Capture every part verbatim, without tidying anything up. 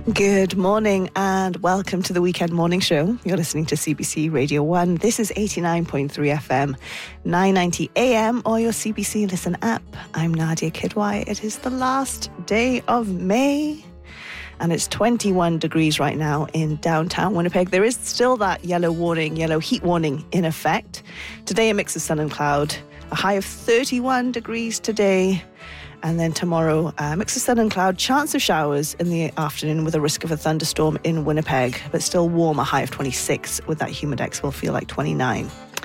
Good morning and welcome to the Weekend Morning Show. You're listening to C B C Radio one. This is eighty-nine point three F M, nine ninety A M or your C B C Listen app. I'm Nadia Kidwai. It is the last day of May and it's twenty-one degrees right now in downtown Winnipeg. There is still that yellow warning, yellow heat warning in effect. Today a mix of sun and cloud, a high of thirty-one degrees today. And then tomorrow, a mix of sun and cloud, chance of showers in the afternoon with a risk of a thunderstorm in Winnipeg, but still warm, a high of twenty-six with that humidex will feel like twenty-nine.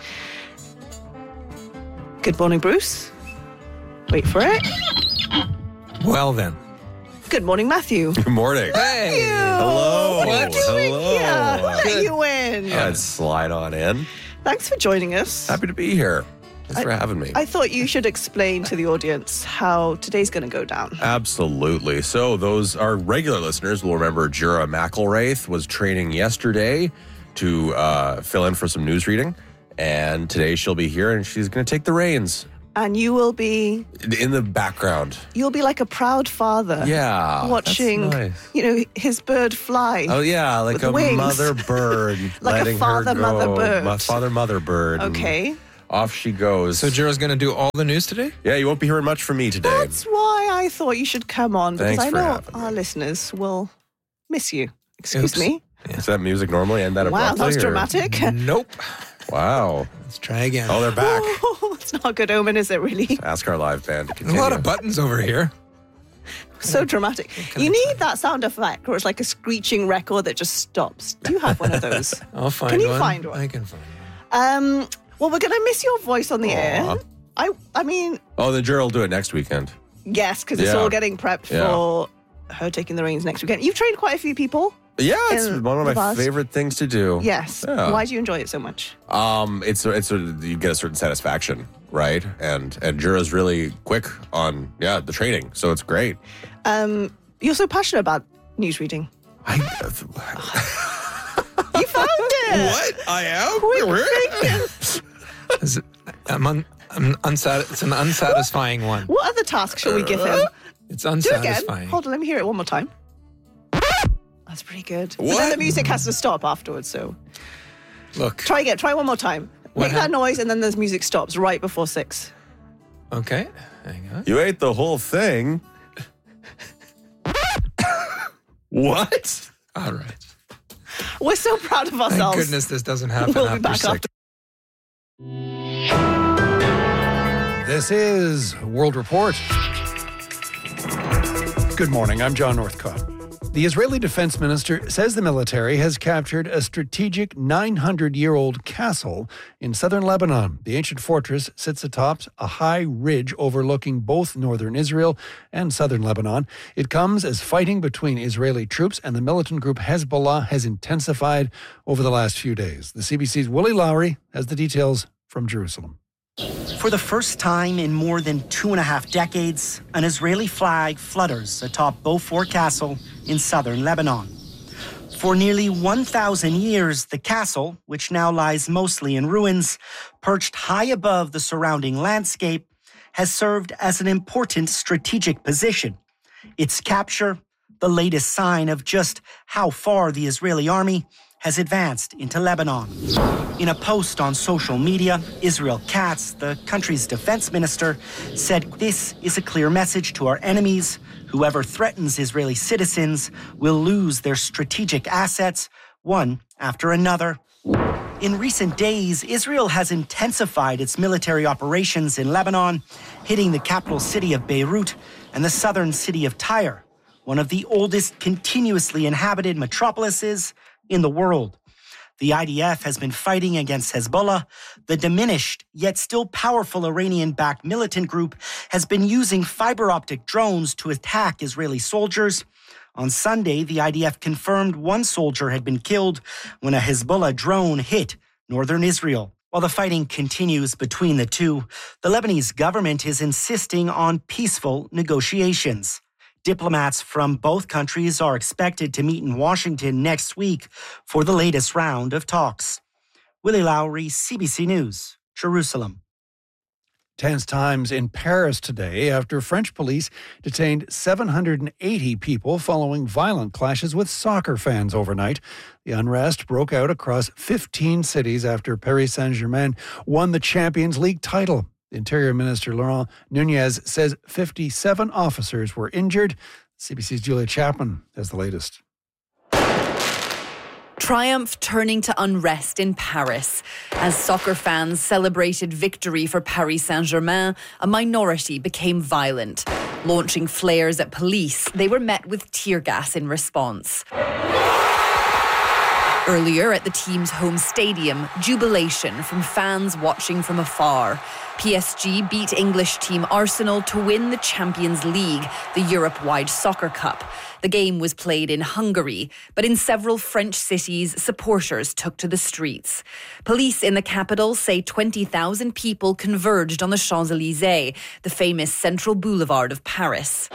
Good morning, Bruce. Wait for it. Well then. Good morning, Matthew. Good morning. Hey. Hello. What are you doing Hello. here? We'll let you in. I'd slide on in. Thanks for joining us. Happy to be here. Thanks I, for having me. I thought you should explain to the audience how today's going to go down. Absolutely. So those our regular listeners will remember Jura McElraith was training yesterday to uh, fill in for some news reading. And today she'll be here and she's going to take the reins. And you will be... In the background. You'll be like a proud father. Yeah. Watching, nice. you know, his bird fly. Oh, yeah. Like a wings. mother bird. Like letting a father, her go. mother bird. My father, mother bird. Okay. Off she goes. So Jura's going to do all the news today? Yeah, you won't be hearing much from me today. That's why I thought you should come on, because Thanks I for know having our me. listeners will miss you. Excuse Oops. me. Yeah. Is that music normally end that Wow, abruptly? that was or- dramatic. Nope. Wow. Let's try again. Oh, they're back. Oh, it's not a good omen, is it really? Ask our live band to There's continue. a lot of buttons over here. So dramatic. can You I need that sound effect where it's like a screeching record that just stops. Do you have one of those? I'll find Can you one. find one? I can find Um, one. well, we're going to miss your voice on the Aw. air. I, I mean, Oh, then Jura will do it next weekend. yes, because it's Yeah. all getting prepped Yeah. for her taking the reins next weekend. You've trained quite a few people. Yeah, it's In one of the my past. favorite things to do. Yes. Yeah. Why do you enjoy it so much? Um, it's it's a, you get a certain satisfaction, right? And and Jura's really quick on yeah the training, so it's great. Um, you're so passionate about news reading. I, You found it. what I am? Quick thinking. Is it, I'm un, I'm unsat, it's an unsatisfying one. What other task shall we give him? It's Do it again. unsatisfying. Hold on, let me hear it one more time. That's pretty good. But then What? the music has to stop afterwards, so Look. try again. Try one more time. What Make that hap- noise and then the music stops right before six. Okay. Hang on. You ate the whole thing. What? All right. We're so proud of Thank ourselves. goodness this doesn't happen We'll be after back six. after. This is World Report. Good morning, I'm John Northcott. The Israeli defense minister says the military has captured a strategic nine hundred year old castle in southern Lebanon. The ancient fortress sits atop a high ridge overlooking both northern Israel and southern Lebanon. It comes as fighting between Israeli troops and the militant group Hezbollah has intensified over the last few days. The C B C's Willie Lowry has the details from Jerusalem. For the first time in more than two and a half decades, an Israeli flag flutters atop Beaufort Castle in southern Lebanon. For nearly one thousand years, the castle, which now lies mostly in ruins, perched high above the surrounding landscape, has served as an important strategic position. Its capture, the latest sign of just how far the Israeli army has advanced into Lebanon. In a post on social media, Israel Katz, the country's defense minister, said this is a clear message to our enemies. Whoever threatens Israeli citizens will lose their strategic assets, one after another. In recent days, Israel has intensified its military operations in Lebanon, hitting the capital city of Beirut and the southern city of Tyre, one of the oldest continuously inhabited metropolises in the world. The I D F has been fighting against Hezbollah. The diminished, yet still powerful Iranian-backed militant group has been using fiber optic drones to attack Israeli soldiers. On Sunday, the I D F confirmed one soldier had been killed when a Hezbollah drone hit northern Israel. While the fighting continues between the two, the Lebanese government is insisting on peaceful negotiations. Diplomats from both countries are expected to meet in Washington next week for the latest round of talks. Willie Lowry, C B C News, Jerusalem. Tense times in Paris today after French police detained seven hundred eighty people following violent clashes with soccer fans overnight. The unrest broke out across fifteen cities after Paris Saint-Germain won the Champions League title. Interior Minister Laurent Nunez says fifty-seven officers were injured. C B C's Julia Chapman has the latest. Triumph turning to unrest in Paris. As soccer fans celebrated victory for Paris Saint-Germain, a minority became violent. Launching flares at police, they were met with tear gas in response. Earlier at the team's home stadium, jubilation from fans watching from afar. P S G beat English team Arsenal to win the Champions League, the Europe-wide soccer cup. The game was played in Hungary, but in several French cities, supporters took to the streets. Police in the capital say twenty thousand people converged on the Champs-Élysées, the famous central boulevard of Paris.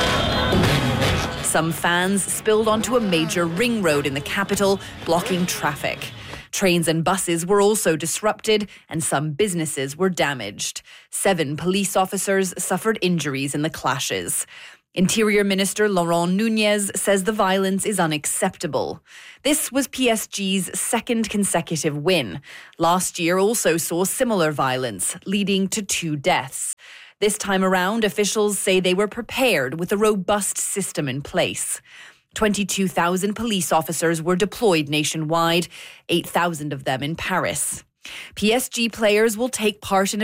Some fans spilled onto a major ring road in the capital, blocking traffic. Trains and buses were also disrupted and some businesses were damaged. Seven police officers suffered injuries in the clashes. Interior Minister Laurent Nunez says the violence is unacceptable. This was P S G's second consecutive win. Last year also saw similar violence, leading to two deaths. This time around, officials say they were prepared with a robust system in place. twenty-two thousand police officers were deployed nationwide, eight thousand of them in Paris. P S G players will take part in a